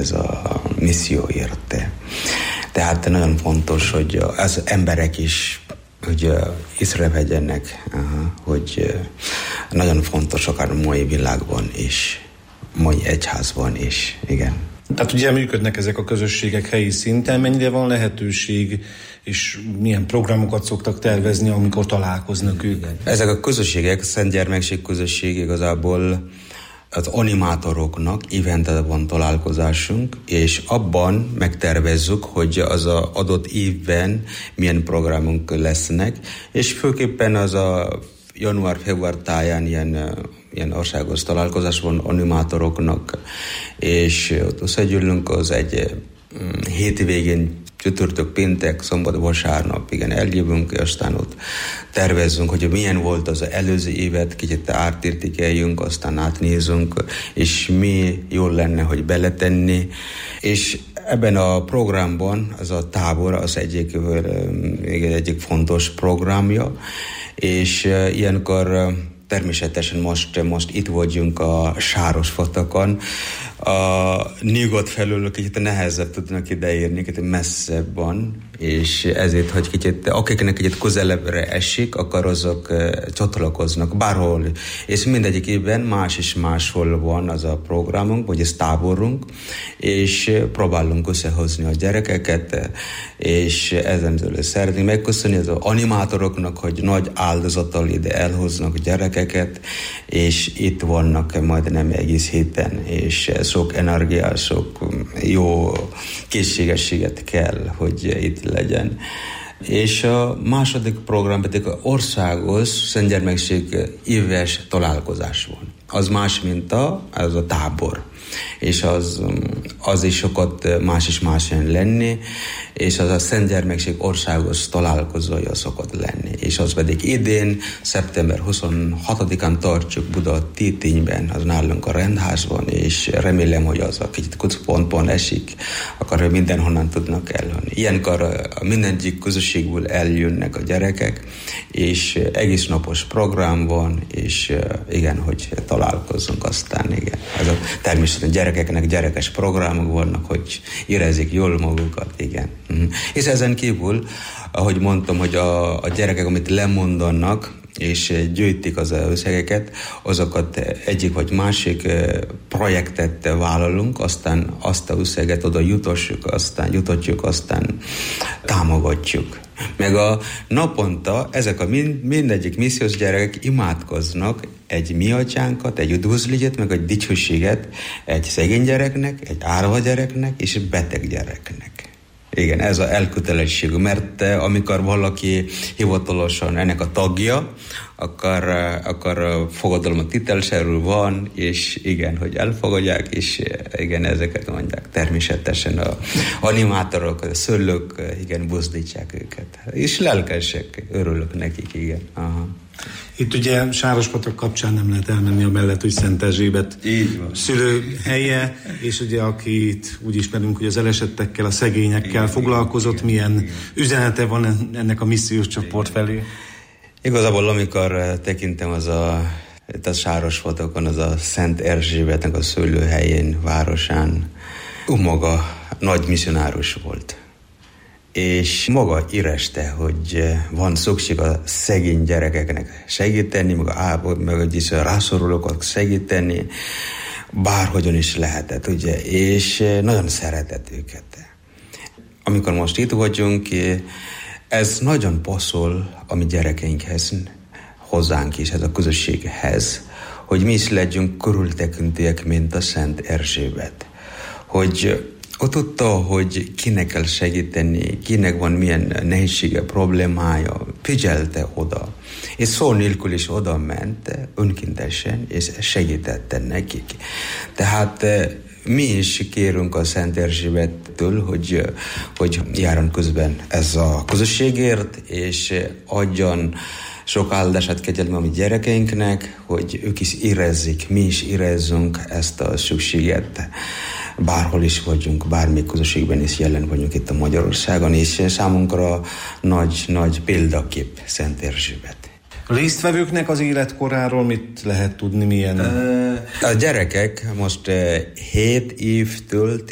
ez a misszióért. Tehát nagyon fontos, hogy az emberek is hogy észrevegyenek, hogy nagyon fontos akár a mai világban is, mai egyházban is, igen. Tehát ugye működnek ezek a közösségek helyi szinten, mennyire van lehetőség, és milyen programokat szoktak tervezni, amikor találkoznak ők? Ezek a közösségek, a Szent Gyermekség közösség igazából az animátoroknak évente van találkozásunk, és abban megtervezzük, hogy az adott évben milyen programunk lesznek, és főképpen az a január-február táján ilyen országos találkozás van animátoroknak, és ott összegyűlünk, az egy hétvégén, csütörtök, péntek, szombat, vasárnap, igen, eljövünk, és aztán ott tervezzünk, hogy milyen volt az előző évet, kicsit átértékeljünk, aztán átnézünk, és mi jól lenne, hogy beletenni. És ebben a programban az a tábor az egyik fontos programja, és ilyenkor természetesen most itt vagyunk a Sárospatakon. A nyugat felől kicsit nehezebb tudnak ideérni, kicsit messzebb van, és ezért, hogy kicsit, akiknek kicsit közelebbre esik, akkor azok csatlakoznak bárhol. És mindegyik évben más és máshol van az a programunk, vagy ez táborunk, és próbálunk összehozni a gyerekeket, és ezen szeretnénk megköszönni az animátoroknak, hogy nagy áldozattal ide elhoznak a gyerekeket, és itt vannak majdnem egész héten, és sok energia, sok jó készségességet kell, hogy itt legyen. És a második program pedig országos Szent Gyermekség éves találkozás van. Az más, mint az a tábor. És az is sokat más és más lenni, és az a Szent Gyermekség országos találkozója szokott lenni. És az pedig idén, szeptember 26-án tartjuk Buda Tétényben, az nálunk a rendházban, és remélem, hogy az a kicsit központban esik, akkor mindenhonnan tudnak eljönni. Ilyenkor mindegyik közösségből eljönnek a gyerekek, és egész napos program van, és igen, hogy találkozunk aztán, igen. Ez a természetesen gyerekeknek gyerekes programok vannak, hogy érezzék jól magukat, igen. És ezen kívül, ahogy mondtam, hogy a gyerekek, amit lemondanak, és gyűjtik az összegeket, azokat egyik vagy másik projektet vállalunk, aztán azt az összeget oda jutatjuk, aztán támogatjuk. Meg a naponta ezek a mindegyik missziós gyerekek imádkoznak egy mi atyánkat, egy üdvözléget, meg egy dicsőséget egy szegény gyereknek, egy árva gyereknek és egy beteg gyereknek. Igen, ez az elkötelesség, mert amikor valaki hivatalosan ennek a tagja, akkor fogadalom tételszerű van, és igen, hogy elfogadják, és igen, ezeket mondják. Természetesen az animátorok, a szülők, igen, buzdítják őket. És lelkesek, örülök nekik, igen. Aha. Itt ugye Sárospatak kapcsán nem lehet elmenni amellett, hogy Szent Erzsébet szülőhelye, és ugye akit úgy ismerünk, hogy az elesettekkel, a szegényekkel foglalkozott, milyen üzenete van ennek a missziós csoport felé? Igazából amikor tekintem az a Sárospatakon, az a Szent Erzsébetnek a szülőhelyén, városán, ő maga nagy misszionárus volt. És érezte, hogy van szükség a szegény gyerekeknek segíteni, meg is a rászorulókat segíteni, bárhogyan is lehetett, ugye, és nagyon szeretett őket. Amikor most itt vagyunk, ez nagyon passzol a mi gyerekeinkhez, hozzánk is, ez a közösséghez, hogy mi is legyünk körültekintőek, mint a Szent Erzsébet. Hogy ott tudta, hogy kinek kell segíteni, kinek van milyen nehézsége, problémája, figyelte oda. És szó nélkül is oda ment önkéntesen, és segítette nekik. Tehát mi is kérünk a Szent Erzsébettől, hogy járjon közben ez a közösségért, és adjon sok áldását, kegyelmet a mi gyerekeinknek, hogy ők is érezzék, mi is érezzünk ezt a szükséget. Bárhol is vagyunk, bármelyik közösségben is jelen vagyunk itt a Magyarországon, és számunkra nagy példakép Szent Erzsébet. A résztvevőknek az életkoráról mit lehet tudni, milyen? A gyerekek most 7 évtől